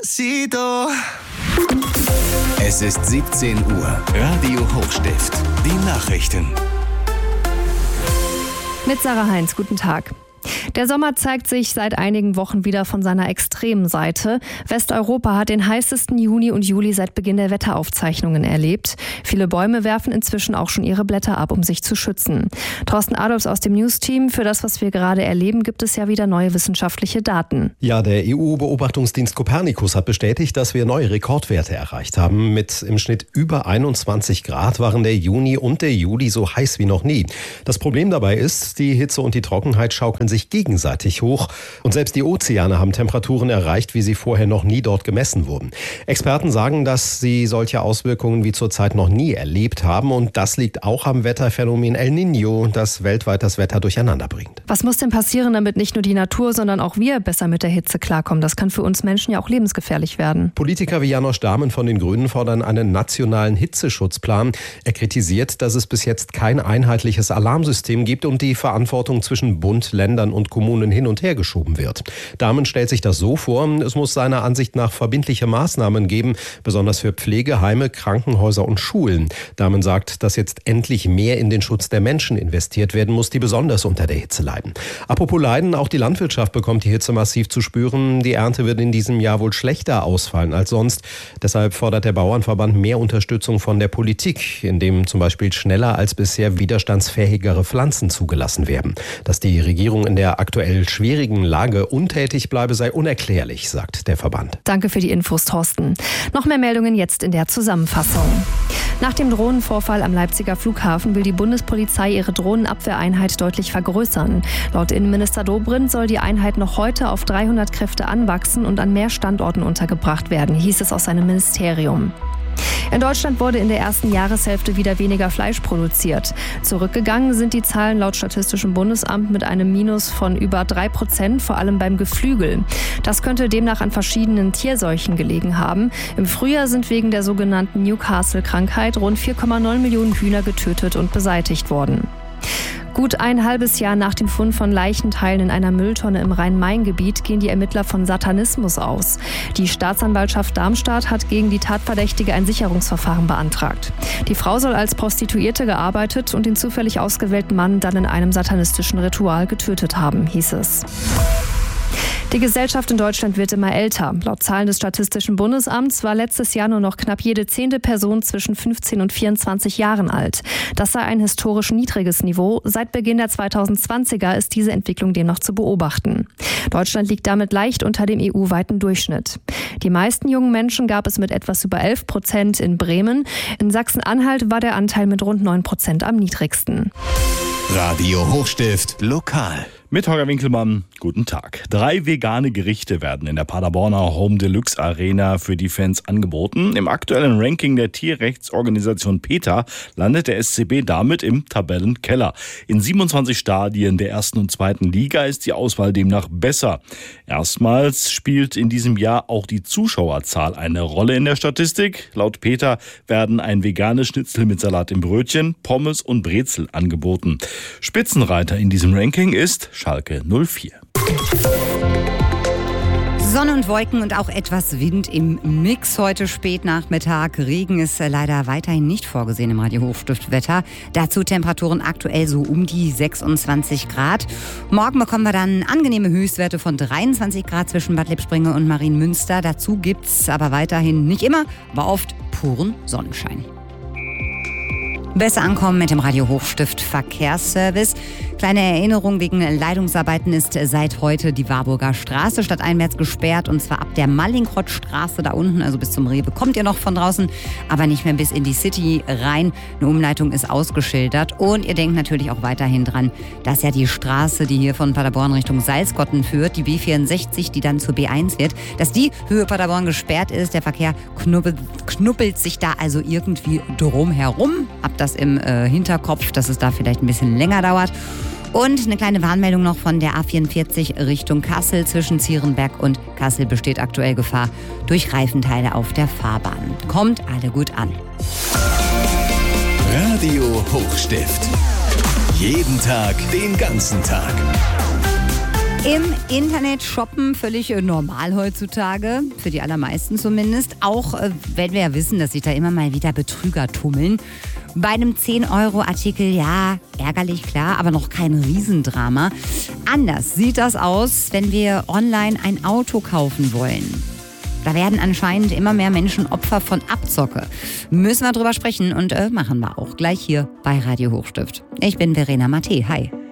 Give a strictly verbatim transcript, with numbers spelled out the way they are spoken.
Despacito. Es ist siebzehn Uhr. Radio Hochstift. Die Nachrichten. Mit Sarah Heinz, guten Tag. Der Sommer zeigt sich seit einigen Wochen wieder von seiner extremen Seite. Westeuropa hat den heißesten Juni und Juli seit Beginn der Wetteraufzeichnungen erlebt. Viele Bäume werfen inzwischen auch schon ihre Blätter ab, um sich zu schützen. Thorsten Adolfs aus dem News-Team. Für das, was wir gerade erleben, gibt es ja wieder neue wissenschaftliche Daten. Ja, der E U-Beobachtungsdienst Copernicus hat bestätigt, dass wir neue Rekordwerte erreicht haben. Mit im Schnitt über einundzwanzig Grad waren der Juni und der Juli so heiß wie noch nie. Das Problem dabei ist, die Hitze und die Trockenheit schaukeln sich gegenseitig hoch. Und selbst die Ozeane haben Temperaturen erreicht, wie sie vorher noch nie dort gemessen wurden. Experten sagen, dass sie solche Auswirkungen wie zurzeit noch nie erlebt haben. Und das liegt auch am Wetterphänomen El Niño, das weltweit das Wetter durcheinander bringt. Was muss denn passieren, damit nicht nur die Natur, sondern auch wir besser mit der Hitze klarkommen? Das kann für uns Menschen ja auch lebensgefährlich werden. Politiker wie Janosch Dahmen von den Grünen fordern einen nationalen Hitzeschutzplan. Er kritisiert, dass es bis jetzt kein einheitliches Alarmsystem gibt und die Verantwortung zwischen Bund, Ländern und Kommunen hin und her geschoben wird. Dahmen stellt sich das so vor, es muss seiner Ansicht nach verbindliche Maßnahmen geben, besonders für Pflegeheime, Krankenhäuser und Schulen. Dahmen sagt, dass jetzt endlich mehr in den Schutz der Menschen investiert werden muss, die besonders unter der Hitze leiden. Apropos Leiden, auch die Landwirtschaft bekommt die Hitze massiv zu spüren. Die Ernte wird in diesem Jahr wohl schlechter ausfallen als sonst. Deshalb fordert der Bauernverband mehr Unterstützung von der Politik, indem zum Beispiel schneller als bisher widerstandsfähigere Pflanzen zugelassen werden. Dass die Regierung in der aktuell schwierigen Lage untätig bleibe, sei unerklärlich, sagt der Verband. Danke für die Infos, Thorsten. Noch mehr Meldungen jetzt in der Zusammenfassung. Nach dem Drohnenvorfall am Leipziger Flughafen will die Bundespolizei ihre Drohnenabwehreinheit deutlich vergrößern. Laut Innenminister Dobrindt soll die Einheit noch heute auf dreihundert Kräfte anwachsen und an mehr Standorten untergebracht werden, hieß es aus seinem Ministerium. In Deutschland wurde in der ersten Jahreshälfte wieder weniger Fleisch produziert. Zurückgegangen sind die Zahlen laut Statistischem Bundesamt mit einem Minus von über drei Prozent, vor allem beim Geflügel. Das könnte demnach an verschiedenen Tierseuchen gelegen haben. Im Frühjahr sind wegen der sogenannten Newcastle-Krankheit rund vier Komma neun Millionen Hühner getötet und beseitigt worden. Gut ein halbes Jahr nach dem Fund von Leichenteilen in einer Mülltonne im Rhein-Main-Gebiet gehen die Ermittler von Satanismus aus. Die Staatsanwaltschaft Darmstadt hat gegen die Tatverdächtige ein Sicherungsverfahren beantragt. Die Frau soll als Prostituierte gearbeitet und den zufällig ausgewählten Mann dann in einem satanistischen Ritual getötet haben, hieß es. Die Gesellschaft in Deutschland wird immer älter. Laut Zahlen des Statistischen Bundesamts war letztes Jahr nur noch knapp jede zehnte Person zwischen fünfzehn und vierundzwanzig Jahren alt. Das sei ein historisch niedriges Niveau. Seit Beginn der zweitausendzwanziger ist diese Entwicklung demnach zu beobachten. Deutschland liegt damit leicht unter dem E U-weiten Durchschnitt. Die meisten jungen Menschen gab es mit etwas über elf Prozent in Bremen. In Sachsen-Anhalt war der Anteil mit rund neun Prozent am niedrigsten. Radio Hochstift lokal. Mit Holger Winkelmann, guten Tag. Drei vegane Gerichte werden in der Paderborner Home Deluxe Arena für die Fans angeboten. Im aktuellen Ranking der Tierrechtsorganisation PETA landet der S C B damit im Tabellenkeller. In siebenundzwanzig Stadien der ersten und zweiten Liga ist die Auswahl demnach besser. Erstmals spielt in diesem Jahr auch die Zuschauerzahl eine Rolle in der Statistik. Laut PETA werden ein veganes Schnitzel mit Salat im Brötchen, Pommes und Brezel angeboten. Spitzenreiter in diesem Ranking ist Schalke null vier. Sonne und Wolken und auch etwas Wind im Mix heute Spätnachmittag. Regen ist leider weiterhin nicht vorgesehen im Radio Hochstift-Wetter. Dazu Temperaturen aktuell so um die sechsundzwanzig Grad. Morgen bekommen wir dann angenehme Höchstwerte von dreiundzwanzig Grad zwischen Bad Lippspringe und Marienmünster. Dazu gibt's aber weiterhin nicht immer, aber oft puren Sonnenschein. Besser ankommen mit dem Radio Hochstift Verkehrsservice. Kleine Erinnerung, wegen Leitungsarbeiten ist seit heute die Warburger Straße stadteinwärts gesperrt. Und zwar ab der Mallinckrodtstraße da unten, also bis zum Rewe, kommt ihr noch von draußen, aber nicht mehr bis in die City rein. Eine Umleitung ist ausgeschildert. Und ihr denkt natürlich auch weiterhin dran, dass ja die Straße, die hier von Paderborn Richtung Salzgotten führt, die B vierundsechzig, die dann zur B eins wird, dass die Höhe Paderborn gesperrt ist. Der Verkehr knubbelt, knuppelt sich da also irgendwie drum herum. Habt das im äh, Hinterkopf, dass es da vielleicht ein bisschen länger dauert. Und eine kleine Warnmeldung noch von der A vierundvierzig Richtung Kassel. Zwischen Zierenberg und Kassel besteht aktuell Gefahr durch Reifenteile auf der Fahrbahn. Kommt alle gut an. Radio Hochstift. Jeden Tag, den ganzen Tag. Im Internet shoppen völlig normal heutzutage, für die allermeisten zumindest. Auch äh, wenn wir ja wissen, dass sich da immer mal wieder Betrüger tummeln. Bei einem zehn Euro Artikel, ja, ärgerlich, klar, aber noch kein Riesendrama. Anders sieht das aus, wenn wir online ein Auto kaufen wollen. Da werden anscheinend immer mehr Menschen Opfer von Abzocke. Müssen wir drüber sprechen und äh, machen wir auch gleich hier bei Radio Hochstift. Ich bin Verena Matte. Hi.